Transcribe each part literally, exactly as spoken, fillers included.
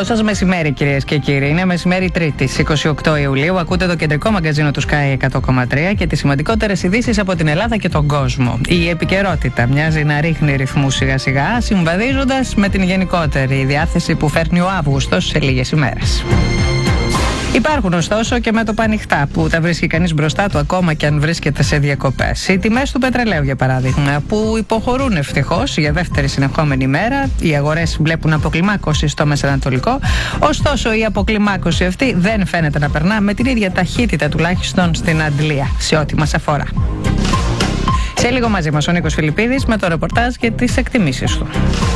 Καλό σας μεσημέρι, κυρίες και κύριοι. Είναι μεσημέρι Τρίτης, είκοσι οκτώ Ιουλίου. Ακούτε το κεντρικό μαγκαζίνο του Sky εκατό κόμμα τρία και τις σημαντικότερες ειδήσεις από την Ελλάδα και τον κόσμο. Η επικαιρότητα μοιάζει να ρίχνει ρυθμούς σιγά-σιγά, συμβαδίζοντας με την γενικότερη διάθεση που φέρνει ο Αύγουστος σε λίγες ημέρες. Υπάρχουν ωστόσο και μέτωπα ανοιχτά που τα βρίσκει κανείς μπροστά του ακόμα και αν βρίσκεται σε διακοπές. Οι τιμές του πετρελαίου, για παράδειγμα, που υποχωρούν ευτυχώς για δεύτερη συνεχόμενη μέρα. Οι αγορές βλέπουν αποκλιμάκωση στο Μεσανατολικό. Ωστόσο, η αποκλιμάκωση αυτή δεν φαίνεται να περνά με την ίδια ταχύτητα, τουλάχιστον στην Αντλία, σε ό,τι μας αφορά. Σε λίγο μαζί μας ο Νίκος Φιλιππίδης με το ρεπορτάζ και τις εκτιμήσεις του.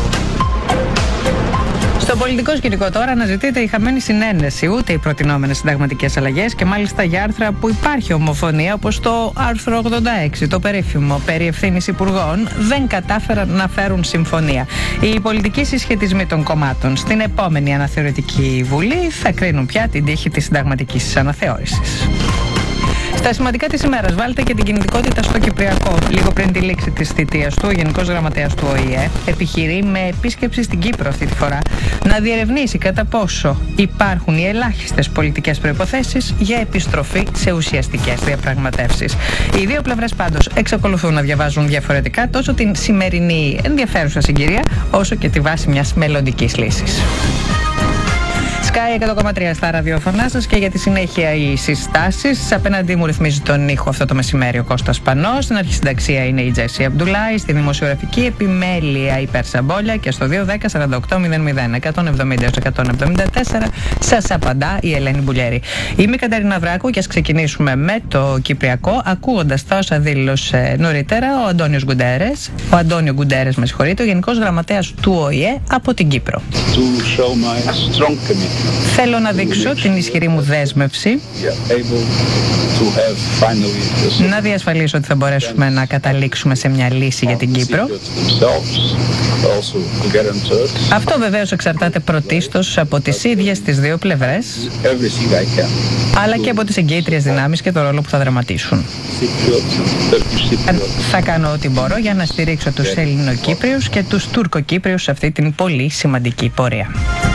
Στο πολιτικό σκηνικό τώρα αναζητείται η χαμένη συνένεση, ούτε οι προτινόμενες συνταγματικές αλλαγές και μάλιστα για άρθρα που υπάρχει ομοφωνία, όπως το άρθρο ογδόντα έξι, το περίφημο περί ευθύνης υπουργών, δεν κατάφεραν να φέρουν συμφωνία. Οι πολιτικοί συσχετισμοί των κομμάτων στην επόμενη αναθεωρητική βουλή θα κρίνουν πια την τύχη της συνταγματικής αναθεώρησης. Στα σημαντικά της ημέρας, βάλτε και την κινητικότητα στο Κυπριακό. Λίγο πριν τη λήξη της θητείας του, ο Γενικός Γραμματέας του Ο Η Ε επιχειρεί με επίσκεψη στην Κύπρο αυτή τη φορά να διερευνήσει κατά πόσο υπάρχουν οι ελάχιστες πολιτικές προϋποθέσεις για επιστροφή σε ουσιαστικές διαπραγματεύσεις. Οι δύο πλευρές πάντως εξακολουθούν να διαβάζουν διαφορετικά τόσο την σημερινή ενδιαφέρουσα συγκυρία, όσο και τη βάση μιας μελλοντικής λύσης. Sky εκατό κόμμα τρία στα ραδιοφωνά σας και για τη συνέχεια οι συστάσεις. Απέναντί μου ρυθμίζει τον ήχο αυτό το μεσημέρι ο Κώστας Πανός. Στην αρχισυνταξία είναι η Τζέσι Αμπντουλάη. Στη δημοσιογραφική επιμέλεια η Πέρσα Μπόλια. Και στο δύο δέκα σαράντα οκτώ μηδέν μηδέν εκατόν εβδομήντα εκατόν εβδομήντα τέσσερα σας απαντά η Ελένη Μπουλιέρη. Είμαι η Κατερίνα Βράκου και ας ξεκινήσουμε με το Κυπριακό, ακούγοντας τα όσα δήλωσε νωρίτερα ο Αντώνιος Γκουντέρες. Ο Αντώνιο Γκουντέρες, με συγχωρείτε, ο Γενικός Γραμματέας του Ο Η Ε από την Κύπρο. Θέλω να δείξω την ισχυρή μου δέσμευση να διασφαλίσω ότι θα μπορέσουμε να καταλήξουμε σε μια λύση για την Κύπρο. Αυτό βεβαίως εξαρτάται πρωτίστως από τις ίδιες τις δύο πλευρές, αλλά και από τις εγκύτριες δυνάμεις και το ρόλο που θα δραματίσουν. Θα κάνω ό,τι μπορώ για να στηρίξω τους Ελληνοκύπριους και τους Τουρκοκύπριους σε αυτή την πολύ σημαντική πορεία.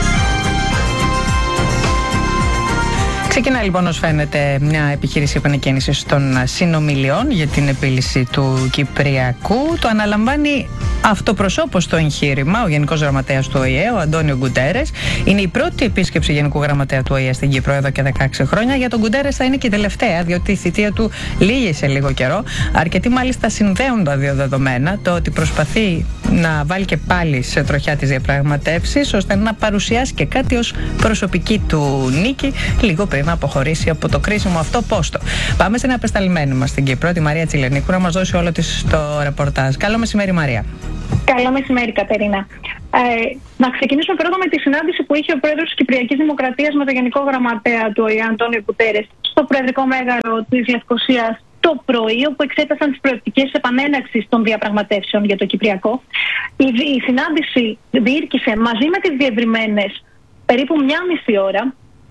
Ξεκινά λοιπόν, ως φαίνεται, μια επιχείρηση επανεκκίνησης των συνομιλιών για την επίλυση του Κυπριακού. Το αναλαμβάνει αυτοπροσώπως το εγχείρημα ο Γενικός Γραμματέας του Ο Η Ε, ο Αντώνιο Γκουντέρες. Είναι η πρώτη επίσκεψη Γενικού Γραμματέα του Ο Η Ε στην Κύπρο εδώ και δεκαέξι χρόνια. Για τον Γκουντέρες θα είναι και η τελευταία, διότι η θητεία του λύγει σε λίγο καιρό. Αρκετοί μάλιστα συνδέουν τα δύο δεδομένα. Το ότι προσπαθεί να βάλει και πάλι σε τροχιά τις διαπραγματεύσεις, ώστε να παρουσιάσει και κάτι ως προσωπική του νίκη, λίγο πριν να αποχωρήσει από το κρίσιμο αυτό πόστο. Πάμε στην απεσταλμένη μας στην Κύπρο, τη Μαρία Τσιλενίκου, να μας δώσει όλο της το ρεπορτάζ. Καλό μεσημέρι, Μαρία. Καλό μεσημέρι, Κατερίνα. Ε, να ξεκινήσουμε πρώτα με τη συνάντηση που είχε ο πρόεδρος της Κυπριακής Δημοκρατίας με τον Γενικό Γραμματέα του Ο Η Ε, Αντώνιο Γκουντέρες, στο Προεδρικό Μέγαρο της Λευκωσίας το πρωί, όπου εξέτασαν τις προεπτικές επανέναρξης των διαπραγματεύσεων για το Κυπριακό. Η, η συνάντηση διήρκησε μαζί με τις διευρυμένες περίπου μια μισή ώρα.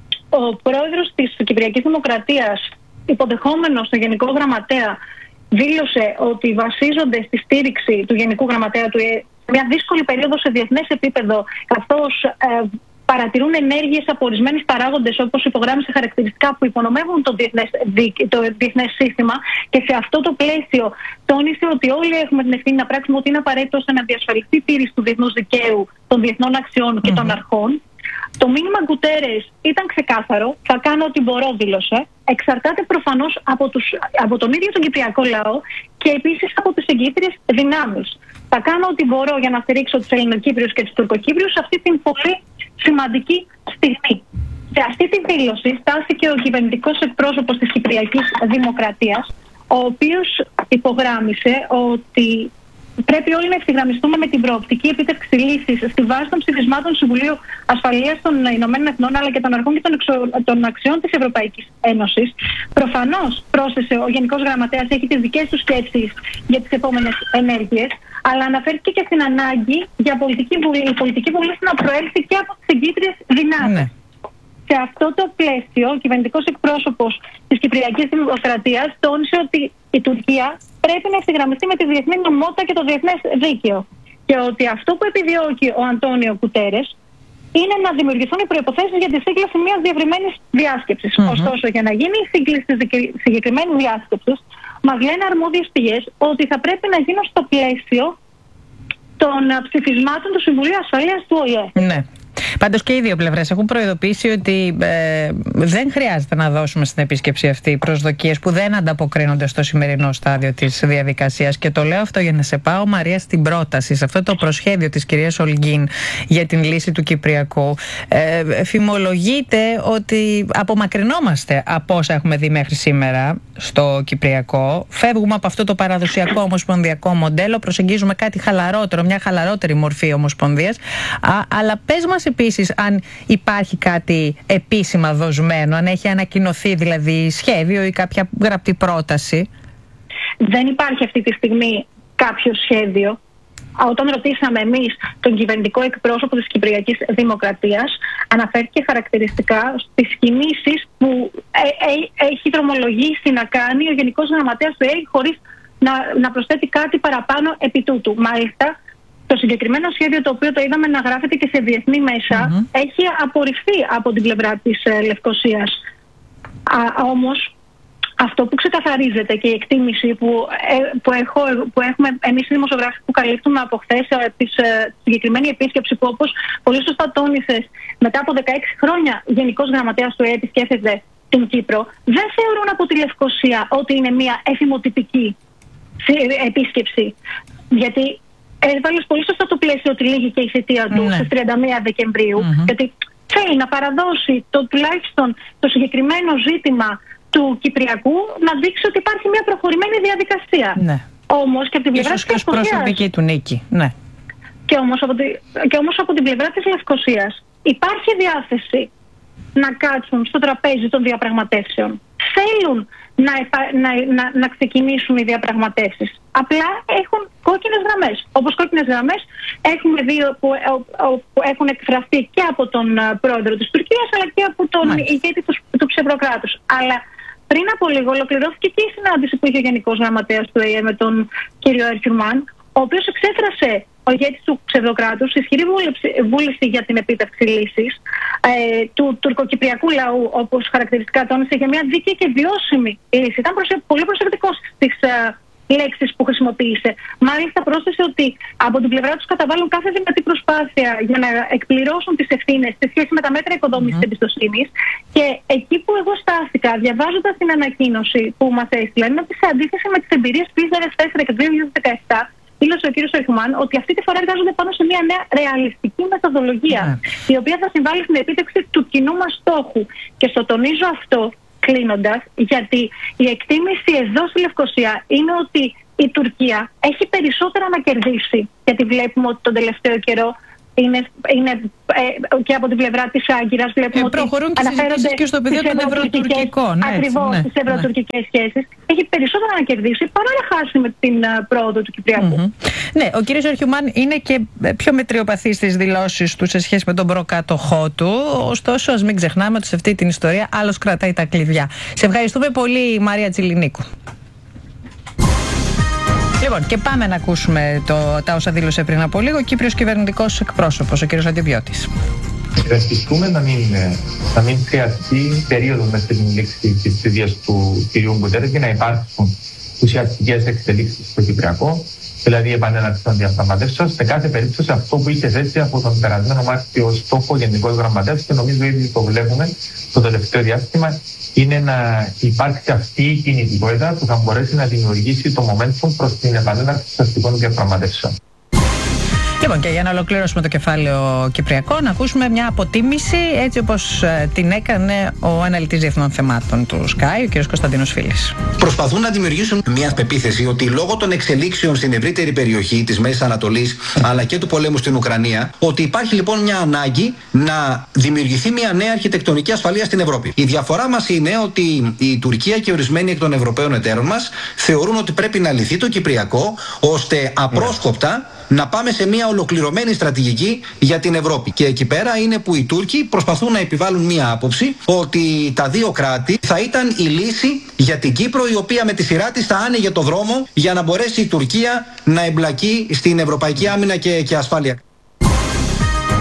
Ο πρόεδρος της Κυπριακής Δημοκρατίας, υποδεχόμενος τον Γενικό Γραμματέα, δήλωσε ότι βασίζονται στη στήριξη του Γενικού Γραμματέα του Ο Η Ε σε μια δύσκολη περίοδο σε διεθνές επίπεδο, καθώς ε, παρατηρούν ενέργειες από ορισμένους παράγοντες, όπως υπογράμμισε χαρακτηριστικά που υπονομεύουν το διεθνές, το διεθνές σύστημα, και σε αυτό το πλαίσιο τόνισε ότι όλοι έχουμε την ευθύνη να πράξουμε ότι είναι απαραίτητο ώστε να διασφαλιστεί η τήρηση του διεθνούς δικαίου, των διεθνών αξιών και mm-hmm. των αρχών. Το μήνυμα Γκουντέρες ήταν ξεκάθαρο, θα κάνω ό,τι μπορώ, δήλωσε. Εξαρτάται προφανώς από, τους, από τον ίδιο τον Κυπριακό λαό και επίσης από τις εγκύτριες δυνάμεις. Θα κάνω ό,τι μπορώ για να στηρίξω τους Ελληνοκύπριους και τους Τουρκοκύπριους σε αυτή την πολύ σημαντική στιγμή. Σε αυτή τη δήλωση στάθηκε ο κυβερνητικός εκπρόσωπος της Κυπριακής Δημοκρατίας, ο οποίος υπογράμμισε ότι πρέπει όλοι να ευθυγραμμιστούμε με την προοπτική επίτευξη λύσης στη βάση των ψηφισμάτων του Συμβουλίου Ασφαλείας των Ηνωμένων Εθνών, αλλά και των αρχών και των, εξο... των αξιών της Ευρωπαϊκής Ένωσης. Προφανώς, πρόσθεσε ο Γενικός Γραμματέας, έχει τις δικές του σκέψεις για τις επόμενες ενέργειες, αλλά αναφέρθηκε και στην ανάγκη για πολιτική βουλή, η πολιτική βουλή να προέλθει και από τις εγκύτριες δυνάμεις. Ναι. Σε αυτό το πλαίσιο, ο κυβερνητικός εκπρόσωπος της Κυπριακής Δημοκρατίας τόνισε ότι η Τουρκία πρέπει να ευθυγραμμιστεί με τη διεθνή νομιμότητα και το διεθνές δίκαιο. Και ότι αυτό που επιδιώκει ο Αντώνιο Γκουντέρες είναι να δημιουργηθούν οι προϋποθέσεις για τη σύγκληση μιας διευρυμένης διάσκεψης. Mm-hmm. Ωστόσο, για να γίνει η σύγκληση της συγκεκριμένης διάσκεψης, μας λένε αρμόδιες πηγές ότι θα πρέπει να γίνουν στο πλαίσιο των ψηφισμάτων του Συμβουλίου Ασφαλείας του Ο Η Ε. Ναι. Πάντως και οι δύο πλευρές έχουν προειδοποιήσει ότι ε, δεν χρειάζεται να δώσουμε στην επίσκεψη αυτή προσδοκίες που δεν ανταποκρίνονται στο σημερινό στάδιο της διαδικασίας. Και το λέω αυτό για να σε πάω, Μαρία, στην πρόταση, σε αυτό το προσχέδιο της κυρίας Ολγκίν για την λύση του Κυπριακού. Ε, φημολογείται ότι απομακρυνόμαστε από όσα έχουμε δει μέχρι σήμερα στο Κυπριακό. Φεύγουμε από αυτό το παραδοσιακό ομοσπονδιακό μοντέλο, προσεγγίζουμε κάτι χαλαρότερο, μια χαλαρότερη μορφή ομοσπονδίας. Α, αλλά πες μας επίσης αν υπάρχει κάτι επίσημα δοσμένο, αν έχει ανακοινωθεί δηλαδή σχέδιο ή κάποια γραπτή πρόταση. Δεν υπάρχει αυτή τη στιγμή κάποιο σχέδιο. Όταν ρωτήσαμε εμείς τον κυβερνητικό εκπρόσωπο της Κυπριακής Δημοκρατίας, αναφέρθηκε χαρακτηριστικά στις κινήσεις που ε, ε, έχει δρομολογήσει να κάνει ο Γενικός Γραμματέας του ΕΕ χωρίς να, να προσθέτει κάτι παραπάνω επί τούτου. Μάλιστα, το συγκεκριμένο σχέδιο, το οποίο το είδαμε να γράφεται και σε διεθνή μέσα, mm-hmm. έχει απορριφθεί από την πλευρά της ε, Λευκωσίας. Α, όμως, αυτό που ξεκαθαρίζεται και η εκτίμηση που, ε, που, έχω, που έχουμε εμείς οι δημοσιογράφοι που καλύπτουμε από χθες ε, τη ε, συγκεκριμένη επίσκεψη, που όπως πολύ σωστά τόνισες, μετά από δεκαέξι χρόνια Γενικός Γραμματέας του ΕΕ επισκέφτεται την Κύπρο, δεν θεωρούν από τη Λευκωσία ότι είναι μια εφημοτυπική επίσκεψη. Γιατί έβαλες πολύ σωστά το πλαίσιο ότι λύγει και η θητεία του mm-hmm. στις τριάντα μία Δεκεμβρίου, mm-hmm. γιατί θέλει να παραδώσει το, τουλάχιστον το συγκεκριμένο ζήτημα του Κυπριακού, να δείξει ότι υπάρχει μια προχωρημένη διαδικασία. Ναι. Όμως και από την πλευρά της Λευκωσίας. Προσωπική του νίκη. Ναι. Και όμως, από τη, και όμως από την πλευρά της Λευκωσίας υπάρχει διάθεση να κάτσουν στο τραπέζι των διαπραγματεύσεων. Θέλουν να, να, να, να ξεκινήσουν οι διαπραγματεύσεις. Απλά έχουν κόκκινες γραμμές. Όπως κόκκινες γραμμές έχουμε δύο που, που έχουν εκφραστεί και από τον πρόεδρο της Τουρκίας, αλλά και από τον Μάλιστα. ηγέτη του, του ψευδοκράτους. Αλλά πριν από λίγο ολοκληρώθηκε και η συνάντηση που είχε ο Γενικός Γραμματέας του ΕΕ με τον κύριο Ερκιουμάν, ο οποίος εξέφρασε, ο ηγέτης του ψευδοκράτους, ισχυρή βούληση για την επίτευξη λύσης ε, του τουρκοκυπριακού λαού, όπως χαρακτηριστικά τόνισε, για μια δίκαιη και βιώσιμη λύση. Ήταν προσε... πολύ προσεκτικός στις ε, λέξεις που χρησιμοποίησε. Μάλιστα πρόσθεσε ότι από την πλευρά τους καταβάλουν κάθε δυνατή προσπάθεια για να εκπληρώσουν τις ευθύνες σε σχέση με τα μέτρα οικοδόμησης mm-hmm. εμπιστοσύνης. Και εκεί που εγώ στάθηκα, διαβάζοντας την ανακοίνωση που μας έστειλαν, είναι ότι σε αντίθεση με τις εμπειρίες του δύο χιλιάδες τέσσερα και του δύο χιλιάδες δεκαεπτά, δήλωσε ο κ. Ερκιουμάν ότι αυτή τη φορά εργάζονται πάνω σε μια νέα ρεαλιστική μεθοδολογία, yeah. η οποία θα συμβάλλει στην επίτευξη του κοινού μας στόχου. Και στο τονίζω αυτό κλείνοντας, γιατί η εκτίμηση εδώ στη Λευκωσία είναι ότι η Τουρκία έχει περισσότερα να κερδίσει, γιατί βλέπουμε ότι τον τελευταίο καιρό είναι, είναι ε, και από την πλευρά της Άγκυρας βλέπουμε ε, ότι αναφέρονται και στο πεδίο των ευρωτουρκικών. Ακριβώς, ναι, τις ευρωτουρκικές ναι. σχέσεις. Έχει περισσότερα να κερδίσει παρά να χάσει με την uh, πρόοδο του Κυπριακού. Mm-hmm. Ναι, ο κύριος Ερκιουμάν είναι και πιο μετριοπαθής στις δηλώσεις του σε σχέση με τον προκάτοχό του. Ωστόσο, ας μην ξεχνάμε ότι σε αυτή την ιστορία άλλος κρατάει τα κλειδιά. Σε ευχαριστούμε πολύ, Μαρία Τσιλινίκου. Λοιπόν, και πάμε να ακούσουμε το, τα όσα δήλωσε πριν από λίγο ο Κύπριος κυβερνητικός εκπρόσωπος, ο κ. Αντιβιώτης. Ευαισθητούμε να μην, να μην χρειαστεί περίοδο μέσα στην λήξη της θητείας του κ. Γκουτέρες για να υπάρχουν ουσιαστικές εξελίξεις στο Κυπριακό, δηλαδή η επανέναρξη των διαπραγματεύσεων. Σε κάθε περίπτωση, αυτό που είχε θέσει από τον περασμένο Μάρτιο στόχο Γενικός Γραμματέας, και νομίζω ήδη το βλέπουμε το τελευταίο διάστημα, είναι να υπάρξει αυτή η κινητικότητα που θα μπορέσει να δημιουργήσει το momentum προς την επανέναρξη των αστικών διαπραγματεύσεων. Λοιπόν, και για να ολοκληρώσουμε το κεφάλαιο Κυπριακό, να ακούσουμε μια αποτίμηση έτσι όπως την έκανε ο αναλυτής διεθνών θεμάτων του Sky, ο κ. Κωνσταντίνος Φίλης. Προσπαθούν να δημιουργήσουν μια πεποίθηση ότι λόγω των εξελίξεων στην ευρύτερη περιοχή της Μέσης Ανατολής αλλά και του πολέμου στην Ουκρανία, ότι υπάρχει λοιπόν μια ανάγκη να δημιουργηθεί μια νέα αρχιτεκτονική ασφαλείας στην Ευρώπη. Η διαφορά μας είναι ότι η Τουρκία και ορισμένοι εκ των Ευρωπαίων εταίρων μας θεωρούν ότι πρέπει να λυθεί το Κυπριακό ώστε απρόσκοπτα να πάμε σε μια ολοκληρωμένη στρατηγική για την Ευρώπη. Και εκεί πέρα είναι που οι Τούρκοι προσπαθούν να επιβάλλουν μια άποψη ότι τα δύο κράτη θα ήταν η λύση για την Κύπρο, η οποία με τη σειρά της θα άνοιγε το δρόμο για να μπορέσει η Τουρκία να εμπλακεί στην ευρωπαϊκή άμυνα και, και ασφάλεια. Και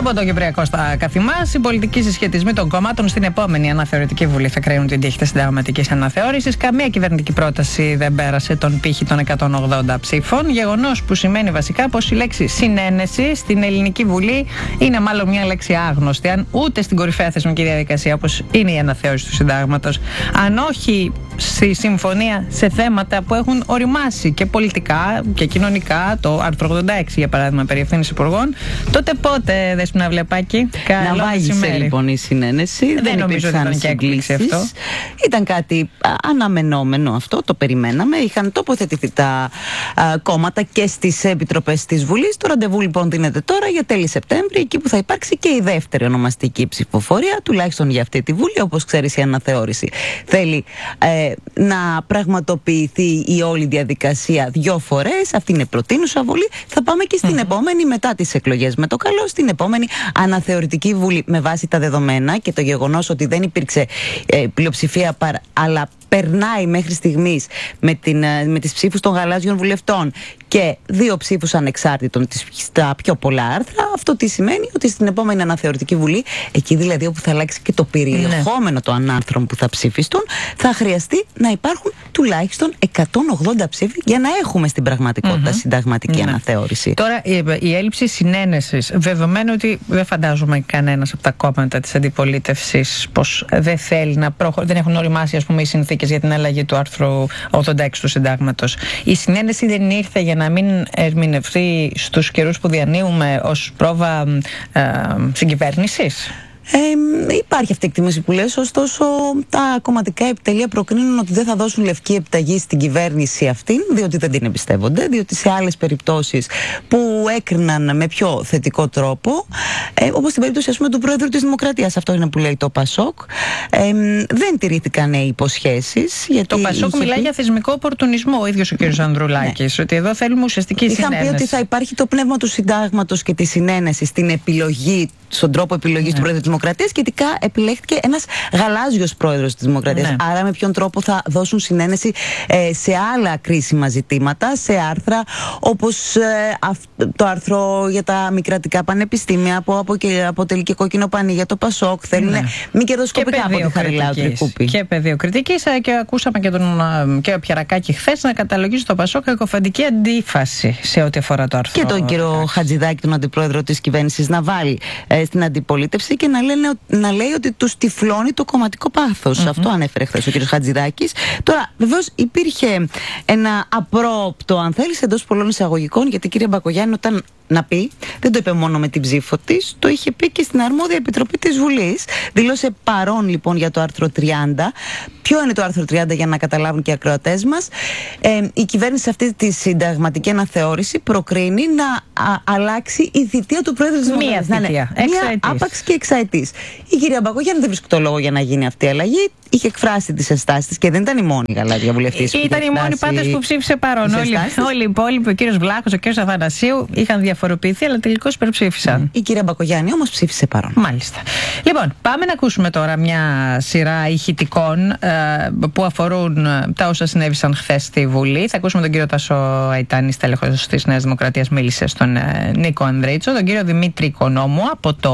Από το Κυπριακό στα καθημάς, οι πολιτικοί συσχετισμοί των κομμάτων στην επόμενη αναθεωρητική βουλή θα κρίνουν την τύχη της συνταγματικής αναθεώρησης. Καμία κυβερνητική πρόταση δεν πέρασε τον πύχη των εκατόν ογδόντα ψήφων. Γεγονός που σημαίνει βασικά πως η λέξη συνένεση στην Ελληνική Βουλή είναι μάλλον μια λέξη άγνωστη, αν ούτε στην κορυφαία θεσμική διαδικασία όπως είναι η αναθεώρηση του συντάγματος, αν όχι στη συμφωνία σε θέματα που έχουν οριμάσει και πολιτικά και κοινωνικά, το άρθρο ογδόντα έξι για παράδειγμα περί ευθύνης υπουργών, τότε πότε, Δέσποινα Βλεπάκη? Να βάγισε λοιπόν η συνένεση. Δεν, δεν νομίζω ότι ήταν και έκπληξη αυτό. Ήταν κάτι αναμενόμενο αυτό, το περιμέναμε. Είχαν τοποθετηθεί τα α, κόμματα και στις επιτροπές της Βουλής. Το ραντεβού λοιπόν δίνεται τώρα για τέλη Σεπτέμβρη, εκεί που θα υπάρξει και η δεύτερη ονομαστική ψηφοφορία, τουλάχιστον για αυτή τη Βουλή. Όπως ξέρεις, η αναθεώρηση θέλει ε, να πραγματοποιηθεί η όλη διαδικασία δύο φορές. Αυτή είναι προτείνουσα Βουλή. Θα πάμε και στην mm-hmm. επόμενη, μετά τις εκλογές με το καλό, στην επόμενη αναθεωρητική Βουλή. Με βάση τα δεδομένα και το γεγονός ότι δεν υπήρξε ε, πλειοψηφία παρά, αλλά περνάει μέχρι στιγμής με, την, με τις ψήφους των γαλάζιων βουλευτών και δύο ψήφους ανεξάρτητων στα πιο πολλά άρθρα. Αυτό τι σημαίνει? Ότι στην επόμενη αναθεωρητική Βουλή, εκεί δηλαδή όπου θα αλλάξει και το περιεχόμενο ναι. των ανάρθρων που θα ψηφιστούν, θα χρειαστεί να υπάρχουν τουλάχιστον εκατόν ογδόντα ψήφοι για να έχουμε στην πραγματικότητα mm-hmm. συνταγματική ναι. αναθεώρηση. Τώρα η, η έλλειψη συνένεσης, δεδομένου ότι δεν φαντάζομαι κανένας από τα κόμματα της αντιπολίτευσης πως δεν θέλει να προχωρήσει, δεν έχουν οριμάσει ας πούμε οι συνθήκες για την αλλαγή του άρθρου ογδόντα έξι του συντάγματος. Η συνένεση δεν ήρθε για να μην ερμηνευτεί στους καιρούς που διανύουμε ως πρόβα ε, συγκυβέρνησης? Ε, υπάρχει αυτή η εκτίμηση που λες, ωστόσο τα κομματικά επιτελεία προκρίνουν ότι δεν θα δώσουν λευκή επιταγή στην κυβέρνηση αυτήν, διότι δεν την εμπιστεύονται, διότι σε άλλες περιπτώσεις που έκριναν με πιο θετικό τρόπο, ε, όπως στην περίπτωση ας πούμε του Πρόεδρου της Δημοκρατίας, αυτό είναι που λέει το Πασόκ, ε, δεν τηρήθηκαν οι υποσχέσεις. Γιατί το Πασόκ είχε... μιλάει για θεσμικό οπορτουνισμό, ο ίδιος ο κ. Ανδρουλάκης, ναι. ότι εδώ θέλουμε ουσιαστική Είχαν συνένεση. Είχαν πει ότι θα υπάρχει το πνεύμα του συντάγματος και τη συνένεση στην επιλογή, στον τρόπο επιλογής ναι. του Πρόεδρου της Δημοκρατίας, και ειδικά επιλέχθηκε ένας γαλάζιος πρόεδρος της Δημοκρατίας. Ναι. Άρα με ποιον τρόπο θα δώσουν συνένεση ε, σε άλλα κρίσιμα ζητήματα, σε άρθρα όπως ε, αυ, το άρθρο για τα μη κρατικά πανεπιστήμια που απο, αποτελεί και κόκκινο πανί για το Πασόκ. Θέλουν ναι. μη κερδοσκοπικά από τη Χαριλάου Τρικούπη. Και πεδίο κριτικής, και ακούσαμε και τον κ. Πιαρακάκη χθες να καταλογίζει το Πασόκ εκοφαντική αντίφαση σε ό,τι αφορά το άρθρο. Και τον κύριο Χατζηδάκη, τον αντιπρόεδρο της κυβέρνησης, να βάλει ε, στην αντιπολίτευση και να, λένε, να λέει ότι τους τυφλώνει το κομματικό πάθος. Mm-hmm. Αυτό ανέφερε χθες ο κ. Χατζηδάκης. Τώρα, βεβαίως υπήρχε ένα απρόπτο, αν θέλεις, εντός πολλών εισαγωγικών, γιατί η κυρία Μπακογιάννη όταν να πει, δεν το είπε μόνο με την ψήφο της, το είχε πει και στην αρμόδια επιτροπή της Βουλής. Δήλωσε παρόν λοιπόν για το άρθρο τριάντα. Ποιο είναι το άρθρο τριάντα για να καταλάβουν και οι ακροατές μας? Ε, η κυβέρνηση σε αυτή τη συνταγματική αναθεώρηση προκρίνει να α, αλλάξει η θητεία του Πρόεδρου της Δημοκρατίας. Μία θητεία, Μία άπαξ και εξαετής. Η κυρία Μπακογιάννη δεν βρίσκει το λόγο για να γίνει αυτή η αλλαγή. Είχε εκφράσει τις ενστάσεις της και δεν ήταν η μόνη γαλάζια βουλευτής. Ήταν η μόνη πάντως που ψήφισε παρόν. Όλοι, όλοι οι υπόλοιποι, ο κύριος Βλάχος, ο κύριος Αθανασίου, είχαν διαφοροποιηθεί, αλλά τελικώς υπερψήφισαν. Mm. Η κυρία Μπακογιάννη όμως ψήφισε παρόν. Μάλιστα. Λοιπόν, πάμε να ακούσουμε τώρα μια σειρά ηχητικών ε, που αφορούν τα όσα συνέβησαν χθες στη Βουλή. Θα ακούσουμε τον κύριο Τάσο Αϊτάνη, στέλεχος της Νέας Δημοκρατίας, μίλησε στον ε, Νίκο Ανδρίτσο, τον κύριο Δημήτρη Οικονόμου από το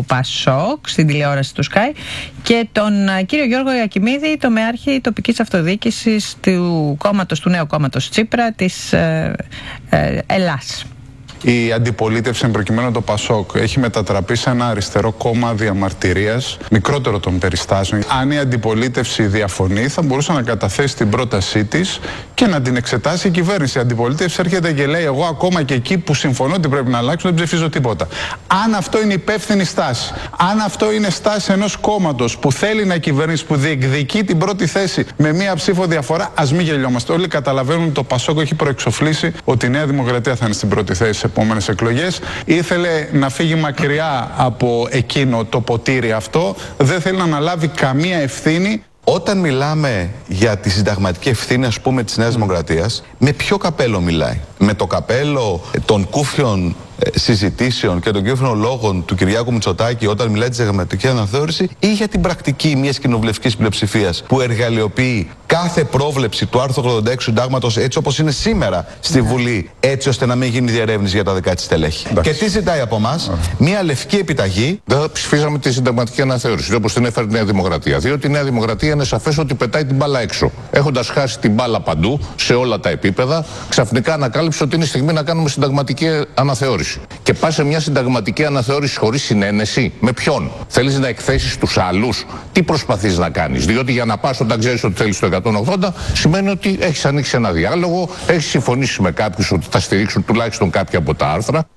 Πασόκ στην τηλεόραση του Sky και τον ε, κύριο Γιώργο Ιακημίδη, το μεάρχη τοπικής αυτοδιοίκησης του κόμματος, του νέου κόμματος Τσίπρα της ε, ε, Ελλάς. Η αντιπολίτευση, προκειμένου το Πασόκ, έχει μετατραπεί σε ένα αριστερό κόμμα διαμαρτυρίας, μικρότερο των περιστάσεων. Αν η αντιπολίτευση διαφωνεί, θα μπορούσε να καταθέσει την πρότασή της και να την εξετάσει η κυβέρνηση. Η αντιπολίτευση έρχεται και λέει: εγώ ακόμα και εκεί που συμφωνώ ότι πρέπει να αλλάξουν, δεν ψηφίζω τίποτα. Αν αυτό είναι υπεύθυνη στάση, αν αυτό είναι στάση ενός κόμματος που θέλει να κυβερνήσει, που διεκδικεί την πρώτη θέση με μία ψήφο διαφορά, ας μην γελιόμαστε. Όλοι καταλαβαίνουν ότι το Πασόκ έχει προεξοφλήσει ότι η Νέα Δημοκρατία θα είναι στην πρώτη θέση σε επόμενες εκλογές. Ήθελε να φύγει μακριά από εκείνο το ποτήρι αυτό. Δεν θέλει να αναλάβει καμία ευθύνη. Όταν μιλάμε για τη συνταγματική ευθύνη, ας πούμε, της Νέας Δημοκρατίας, με ποιο καπέλο μιλάει? Με το καπέλο των κούφιων συζητήσεων και των κούφιων λόγων του Κυριάκου Μητσοτάκη όταν μιλάει τη συνταγματική αναθεώρηση, ή για την πρακτική μιας κοινοβουλευτικής πλειοψηφίας που εργαλειοποιεί κάθε πρόβλεψη του άρθρου ογδόντα έξι του Συντάγματος, έτσι όπως είναι σήμερα στη Βουλή, έτσι ώστε να μην γίνει διερεύνηση για τα δεκά της στελέχη. Και τι ζητάει από εμάς? Μία λευκή επιταγή. Δεν θα ψηφίσαμε τη συνταγματική αναθεώρηση, όπως την έφερε η Νέα Δημοκρατία. Διότι η Νέα Δημοκρατία είναι σαφές ότι πετάει την μπάλα έξω. Έχοντας χάσει την μπάλα παντού, σε όλα τα επίπεδα, ξαφνικά ανακάλυψε ότι είναι στιγμή να κάνουμε συνταγματική αναθεώρηση. Και πας σε μια συνταγματική αναθεώρηση χωρίς συνένεση. Με ποιον? Θέλεις να εκθέσεις τους άλλους? Τι προσπαθείς να κάνεις? Διότι για να πας όταν ξέρεις ότι θέλεις το εκατόν ογδόντα, σημαίνει ότι έχεις ανοίξει ένα διάλογο, έχεις συμφωνήσει με κάποιους ότι θα στηρίξουν τουλάχιστον κάποια από τα άρθρα.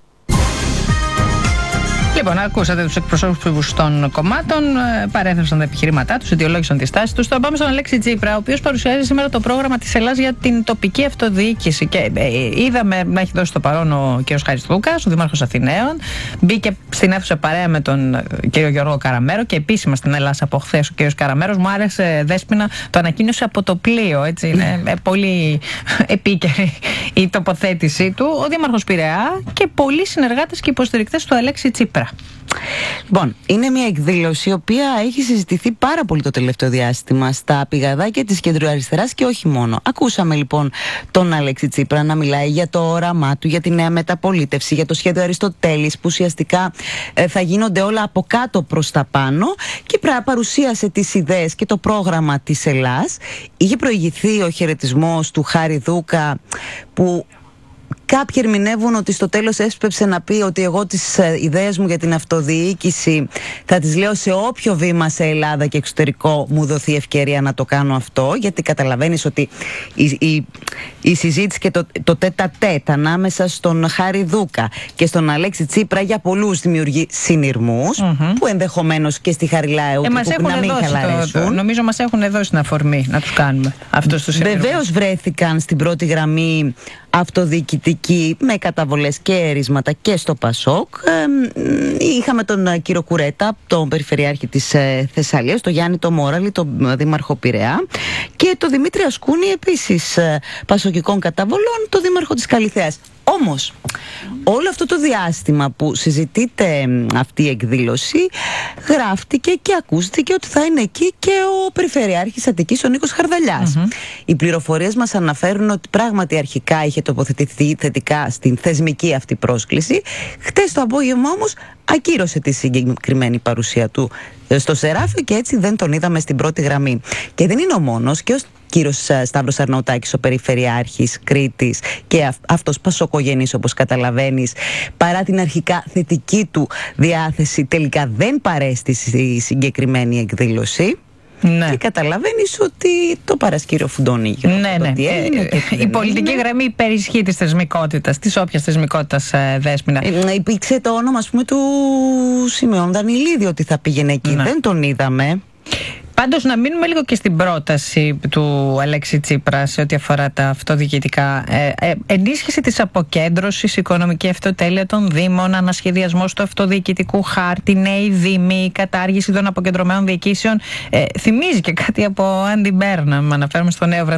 Λοιπόν, ακούσατε τους εκπροσώπους των κομμάτων, παρέθεσαν τα επιχειρήματά τους, αιτιολόγησαν τις τάσεις τους. Τώρα πάμε στον Αλέξη Τσίπρα, ο οποίος παρουσιάζει σήμερα το πρόγραμμα της Ελλάδας για την τοπική αυτοδιοίκηση. Και ε, είδαμε να έχει δώσει το παρόν ο κ. Χαριστούκας, ο Δήμαρχος Αθηναίων. Μπήκε στην αίθουσα παρέα με τον κ. Γιώργο Καραμέρο και επίσημα στην Ελλάδα από χθες ο κ. Καραμέρος. Μου άρεσε, Δέσποινα, το ανακοίνωσε από το πλοίο. Έτσι, είναι ε, πολύ επίκαιρη η τοποθέτησή του. Ο Δήμαρχος Πειραιά και πολλοί συνεργάτες και υποστηρικτές του Αλέξη Τσίπρα. Λοιπόν, είναι μια εκδήλωση η οποία έχει συζητηθεί πάρα πολύ το τελευταίο διάστημα στα πηγαδάκια της κεντροαριστεράς και όχι μόνο. Ακούσαμε λοιπόν τον Αλέξη Τσίπρα να μιλάει για το όραμά του, για τη νέα μεταπολίτευση, για το σχέδιο Αριστοτέλης που ουσιαστικά ε, θα γίνονται όλα από κάτω προς τα πάνω, και παρουσίασε τις ιδέες και το πρόγραμμα της Ελλάς. Είχε προηγηθεί ο χαιρετισμός του Χάρη Δούκα, που κάποιοι ερμηνεύουν ότι στο τέλος έσπεψε να πει ότι εγώ τις ιδέες μου για την αυτοδιοίκηση θα τις λέω σε όποιο βήμα σε Ελλάδα και εξωτερικό μου δοθεί ευκαιρία να το κάνω αυτό, γιατί καταλαβαίνεις ότι η, η, η συζήτηση και το, το τέτα τέτα ανάμεσα στον Χάρη Δούκα και στον Αλέξη Τσίπρα για πολλούς δημιουργεί συνειρμούς, mm-hmm. που ενδεχομένως και στη Χαριλάου ε, που να μην χαλαρέσουν. Το, νομίζω μας έχουν δώσει την αφορμή να τους κάνουμε αυτούς τους συνειρμούς. Βεβαίως βρέθηκαν στην πρώτη γραμμή αυτοδιοικητική με καταβολές και ερίσματα και στο Πασόκ. Ε, είχαμε τον κύριο Κουρέτα, τον Περιφερειάρχη της ε, Θεσσαλίας, τον Γιάννη το Μόραλη, τον Δήμαρχο Πειραιά, και τον Δημήτρη Ασκούνη, επίσης ε, πασοκικών καταβολών, τον Δήμαρχο της Καλιθέας. Όμως, όλο αυτό το διάστημα που συζητείται αυτή η εκδήλωση, γράφτηκε και ακούστηκε ότι θα είναι εκεί και ο Περιφερειάρχης Αττικής, ο Νίκος Χαρδαλιάς. Mm-hmm. Οι πληροφορίες μας αναφέρουν ότι πράγματι αρχικά είχε τοποθετηθεί θετικά στην θεσμική αυτή πρόσκληση. Χτες το απόγευμα όμως ακύρωσε τη συγκεκριμένη παρουσία του στο Σεράφιο και έτσι δεν τον είδαμε στην πρώτη γραμμή. Και δεν είναι ο μόνος, και ο κύριος Σταύρος Αρναουτάκης, ο Περιφερειάρχης Κρήτης, και αυτός πασοκογενής όπως καταλαβαίνεις, παρά την αρχικά θετική του διάθεση, τελικά δεν παρέστησε η συγκεκριμένη εκδήλωση. Ναι. Και καταλαβαίνεις ότι το παρασκύριο φουντώνει. Ναι, ναι. Ε, η πολιτική είναι. γραμμή υπερισχύει της θεσμικότητας, της όποιας θεσμικότητας, ε, Δέσποινα. Ε, υπήρξε το όνομα, ας πούμε, του Σιμεών Δανειλίδη ότι θα πήγαινε εκεί. Ναι. Δεν τον είδαμε. Πάντως, να μείνουμε λίγο και στην πρόταση του Αλέξη Τσίπρα σε ό,τι αφορά τα αυτοδιοικητικά. Ε, ε, ενίσχυση της αποκέντρωσης, οικονομική αυτοτέλεια των Δήμων, ανασχεδιασμός του αυτοδιοικητικού χάρτη, νέοι Δήμοι, κατάργηση των αποκεντρωμένων διοικήσεων. Ε, θυμίζει και κάτι από Άντι Μπέρναμ, αναφέρουμε στο νέο